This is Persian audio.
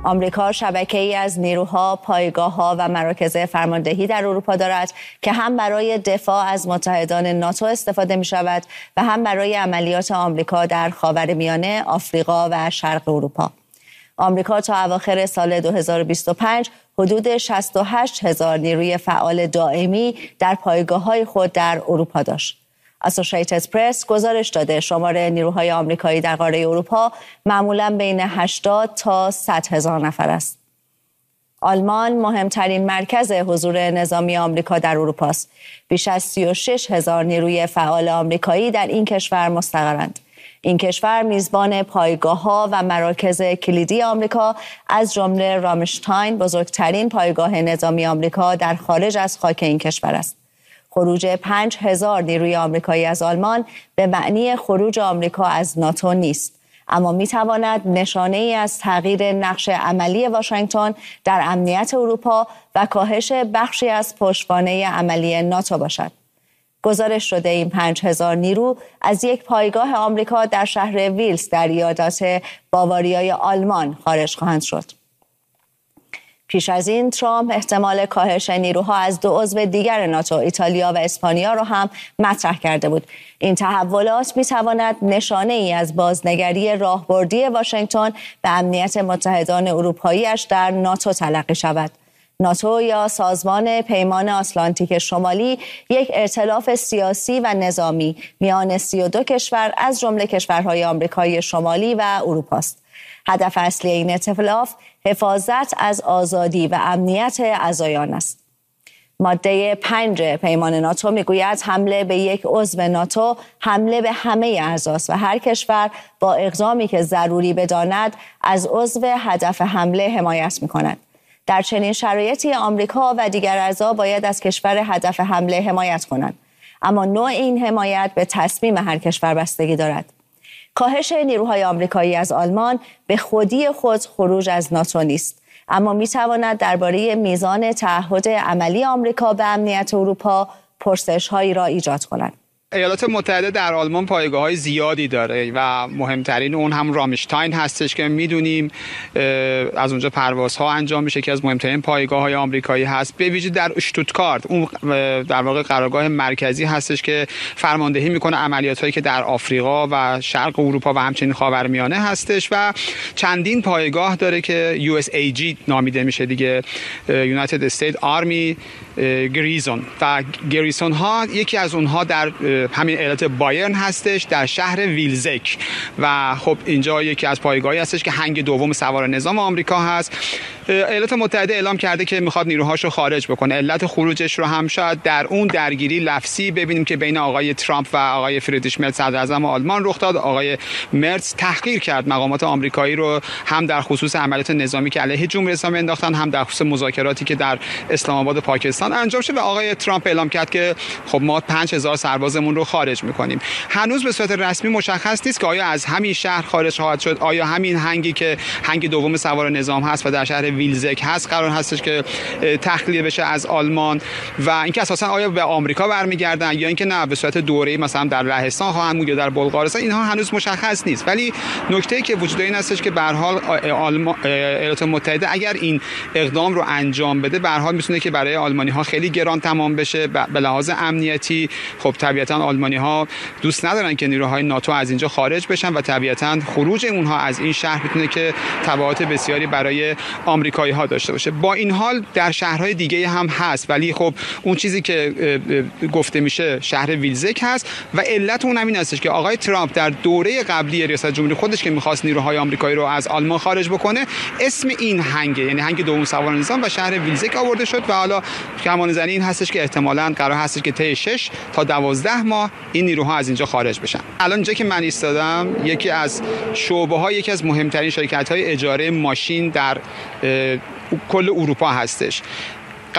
آمریکا شبکه‌ای از نیروها، پایگاه‌ها و مراکز فرماندهی در اروپا دارد که هم برای دفاع از متحدان ناتو استفاده می‌شود و هم برای عملیات آمریکا در خاورمیانه، آفریقا و شرق اروپا. آمریکا تا اواخر سال 2025 حدود 68,000 نیروی فعال دائمی در پایگاه‌های خود در اروپا داشت. اسوسییتد پرس گزارش داده شمار نیروهای آمریکایی در قاره اروپا معمولاً بین 80 تا 100,000 نفر است. آلمان مهمترین مرکز حضور نظامی آمریکا در اروپا است. بیش از 36,000 نیروی فعال آمریکایی در این کشور مستقرند. این کشور میزبان پایگاه‌ها و مراکز کلیدی آمریکا از جمله رامشتاین، بزرگترین پایگاه نظامی آمریکا در خارج از خاک این کشور است. خروج 5,000 نیروی آمریکایی از آلمان به معنی خروج آمریکا از ناتو نیست، اما می‌تواند نشانه‌ای از تغییر نقش عملی واشنگتن در امنیت اروپا و کاهش بخشی از پشتوانه عملی ناتو باشد. گزارش شده این 5,000 نیرو از یک پایگاه آمریکا در شهر ویلز در ایالات باواریای آلمان خارج خواهند شد. پیش از این ترامپ احتمال کاهش نیروها از 2 عضو دیگر ناتو، ایتالیا و اسپانیا را هم مطرح کرده بود. این تحولات می‌تواند نشانه‌ای از بازنگری راهبردی واشنگتن به امنیت متحدان اروپایی‌اش در ناتو تلقی شود. ناتو یا سازمان پیمان آتلانتیک شمالی یک ائتلاف سیاسی و نظامی میان 32 کشور از جمله کشورهای آمریکای شمالی و اروپا است. هدف اصلی این ائتلاف حفاظت از آزادی و امنیت اعضایان است. ماده 5 پیمان ناتو میگوید حمله به یک عضو ناتو حمله به همه اعضاست و هر کشور با اقدامی که ضروری بداند از عضو هدف حمله حمایت می‌کند. در چنین شرایطی آمریکا و دیگر اعضا باید از کشور هدف حمله حمایت کنند، اما نوع این حمایت به تصمیم هر کشور بستگی دارد. کاهش نیروهای آمریکایی از آلمان به خودی خود خروج از ناتو نیست، اما می‌تواند درباره میزان تعهد عملی آمریکا به امنیت اروپا پرسش‌هایی را ایجاد کند. ایالات متحده در آلمان پایگاه‌های زیادی داره و مهمترین اون هم رامشتاین هستش که میدونیم از اونجا پروازها انجام میشه که از مهمترین پایگاه‌های آمریکایی هست. به ویژه در اشتوتگارت اون در واقع قرارگاه مرکزی هستش که فرماندهی میکنه عملیاتایی که در آفریقا و شرق اروپا و همچنین خاورمیانه هستش و چندین پایگاه داره که USAG نامیده میشه دیگه، United States Army گریزون و گریزون ها یکی از اونها در همین ایالت بایرن هستش در شهر ویلزک و خب اینجا یکی از پایگاهی هستش که هنگ دوم سوار نظام آمریکا هست. ایالات متحده اعلام کرده که میخواد نیروهاشو خارج بکنه. علت خروجش رو هم شاید در اون درگیری لفظی ببینیم که بین آقای ترامپ و آقای فریدریش مرتز صدر اعظم آلمان رخ داد. آقای مرتز تحقیر کرد مقامات آمریکایی رو هم در خصوص عملیات نظامی که علیه جمهوری اسلامی انداختن، هم در خصوص مذاکراتی که در اسلام آباد و پاکستان انجام شد و آقای ترامپ اعلام کرد که خب ما 5,000 سربازمون رو خارج میکنیم. هنوز به صورت رسمی مشخص نیست که آیا از همین شهر خارج خواهد شد، آیا همین هنگی که هنگ دوم سوار نظام هست و در شهر ویلزک هست قرار هستش که تخلیه بشه از آلمان و اینکه اساسا آیا به آمریکا برمیگردن یا اینکه نه به صورت دوره‌ای مثلا در لهستان خواهند بود یا در بلغارستان، اینها هنوز مشخص نیست. ولی نکته‌ای که وجود این هستش که به هر حال ایالات متحده اگر این اقدام رو انجام بده به هر حال میتونه که برای آلمانی‌ها خیلی گران تمام بشه. به لحاظ امنیتی خب طبیعتاً آلمانی‌ها دوست ندارن که نیروهای ناتو از اینجا خارج بشن و طبیعتاً خروج اونها از این شهر میتونه که تبعات بسیاری برای آمریکایی‌ها داشته باشه. با این حال در شهرهای دیگه هم هست، ولی خب اون چیزی که گفته میشه شهر ویلزک هست و علت اون همین هستش که آقای ترامپ در دوره قبلی ریاست جمهوری خودش که می‌خواست نیروهای آمریکایی رو از آلمان خارج بکنه اسم این هنگ یعنی هنگ دوم سوار نظام و شهر ویلزک آورده شد و حالا گمانه‌زنی این هستش که احتمالاً قرار هستش که طی 6 تا 12 ماه این نیروها از اینجا خارج بشن. الان اینجا که من ایستادم یکی از شعبه‌های یکی از مهمترین شرکت‌های اجاره ماشین در کل اروپا هستش